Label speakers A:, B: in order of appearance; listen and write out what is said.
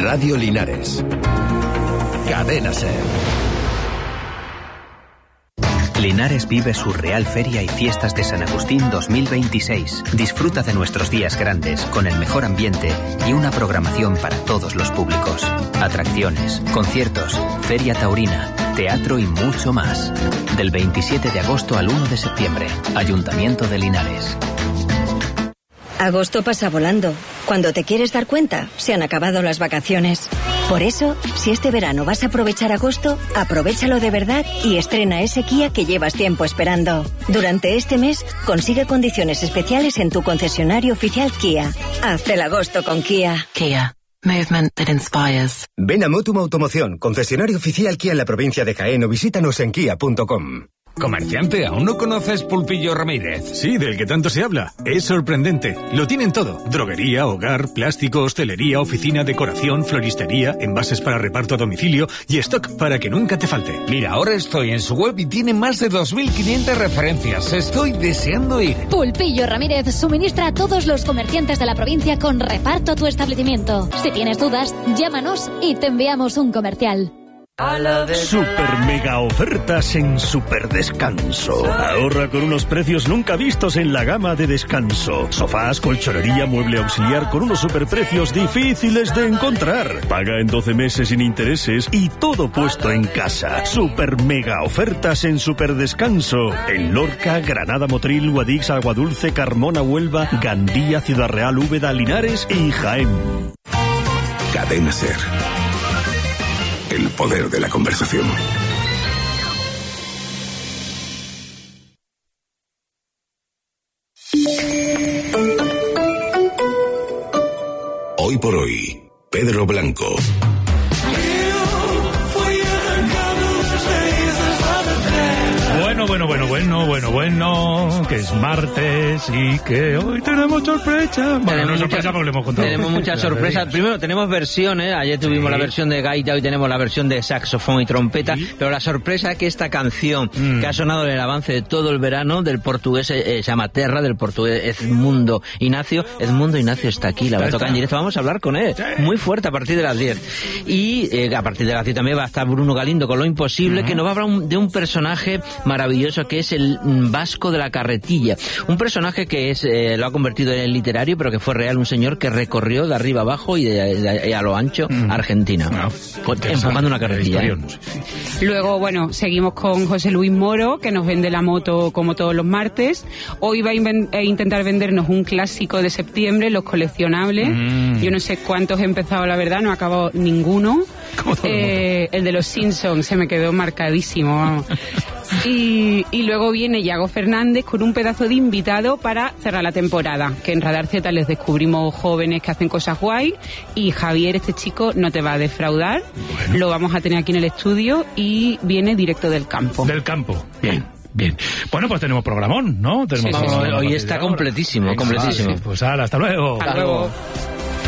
A: Radio Linares. Cadena SER.
B: Linares vive su Real Feria y Fiestas de San Agustín 2026. Disfruta de nuestros días grandes con el mejor ambiente y una programación para todos los públicos. Atracciones, conciertos, feria taurina, teatro y mucho más. Del 27 de agosto al 1 de septiembre. Ayuntamiento de Linares.
C: Agosto pasa volando. Cuando te quieres dar cuenta, se han acabado las vacaciones. Por eso, si este verano vas a aprovechar agosto, aprovéchalo de verdad y estrena ese Kia que llevas tiempo esperando. Durante este mes, consigue condiciones especiales en tu concesionario oficial Kia. Haz el agosto con Kia.
D: Kia. Movement that inspires.
E: Ven a Motum Automoción, concesionario oficial Kia en la provincia de Jaén, o visítanos en kia.com.
F: Comerciante, ¿aún no conoces Pulpillo Ramírez? Sí, del que tanto se habla. Es sorprendente. Lo tienen todo. Droguería, hogar, plástico, hostelería, oficina, decoración, floristería, envases para reparto a domicilio y stock para que nunca te falte. Mira, ahora estoy en su web y tiene más de 2.500 referencias. Estoy deseando ir.
G: Pulpillo Ramírez suministra a todos los comerciantes de la provincia con reparto a tu establecimiento. Si tienes dudas, llámanos y te enviamos un comercial.
H: Super mega ofertas en Super Descanso. Ahorra con unos precios nunca vistos en la gama de descanso. Sofás, colchonería, mueble auxiliar con unos superprecios difíciles de encontrar. Paga en 12 meses sin intereses y todo puesto en casa. Super mega ofertas en Super Descanso. En Lorca, Granada, Motril, Guadix, Aguadulce, Carmona, Huelva, Gandía, Ciudad Real, Úbeda, Linares y Jaén.
A: Cadena SER. El poder de la conversación. Hoy por hoy, Pedro Blanco.
I: Bueno, que es martes y que hoy tenemos sorpresa. Bueno, no es sorpresa porque lo hemos contado.
J: Tenemos muchas sorpresas. Primero tenemos versiones, ayer tuvimos la versión de gaita, hoy tenemos la versión de saxofón y trompeta, pero la sorpresa es que esta canción que ha sonado en el avance de todo el verano, del portugués se llama Terra, del portugués Edmundo Ignacio está aquí, la va a tocar en directo, vamos a hablar con él, muy fuerte a partir de las 10. Y a partir de las 10 también va a estar Bruno Galindo con Lo Imposible, que nos va a hablar de un personaje maravilloso que es el Vasco de la Carretilla, un personaje que lo ha convertido en literario, pero que fue real, un señor que recorrió de arriba abajo y a lo ancho Argentina, empujando una carretilla.
K: Luego, seguimos con José Luis Moro, que nos vende la moto como todos los martes. Hoy va a intentar vendernos un clásico de septiembre, los coleccionables. Yo no sé cuántos he empezado, la verdad, no he acabado ninguno. El de los Simpsons se me quedó marcadísimo, vamos. Y luego viene Yago Fernández con un pedazo de invitado para cerrar la temporada, que en Radar Z les descubrimos jóvenes que hacen cosas guay, y Javier, este chico, no te va a defraudar. Lo vamos a tener aquí en el estudio y viene directo del campo.
I: Del campo, bien. Bueno, pues tenemos programón, ¿no?
J: Hoy está completísimo.
I: Pues hasta luego.
K: Hasta luego.